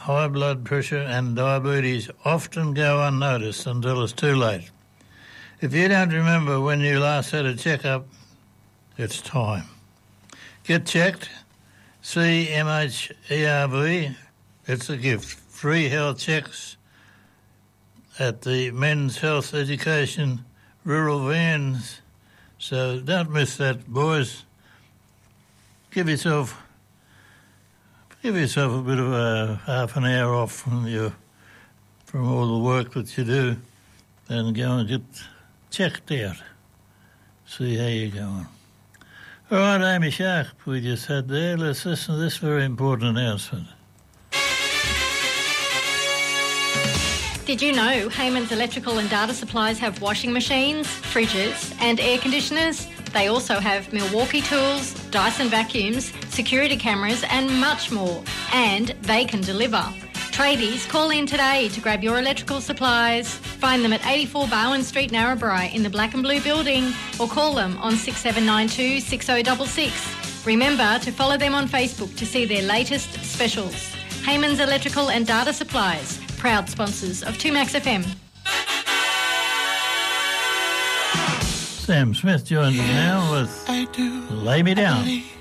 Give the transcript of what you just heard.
High blood pressure and diabetes often go unnoticed until it's too late. If you don't remember when you last had a checkup, it's time. Get checked. See MHERV. It's a gift. Free health checks at the Men's Health Education Rural Vans. So don't miss that, boys. Give yourself a bit of a half an hour off from all the work that you do, and go and get checked out. See how you're going. All right, Amy Shark, we just had there. Let's listen to this very important announcement. Did you know Heyman's Electrical and Data Supplies have washing machines, fridges and air conditioners? They also have Milwaukee tools, Dyson vacuums, security cameras and much more. And they can deliver. Tradies, call in today to grab your electrical supplies. Find them at 84 Bowen Street, Narrabri in the Black and Blue building, or call them on 6792 6066. Remember to follow them on Facebook to see their latest specials. Heyman's Electrical and Data Supplies, proud sponsors of 2Max FM. Sam Smith joins us now with Lay Me Down.